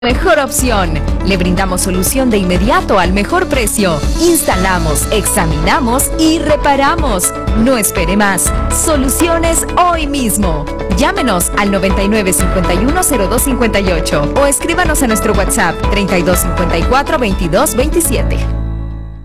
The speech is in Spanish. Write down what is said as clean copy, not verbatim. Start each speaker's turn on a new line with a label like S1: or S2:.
S1: Mejor opción. Le brindamos solución de inmediato al mejor precio. Instalamos, examinamos y reparamos. No espere más. Soluciones hoy mismo. Llámenos al 9951-0258 o escríbanos a nuestro WhatsApp 3254-2227.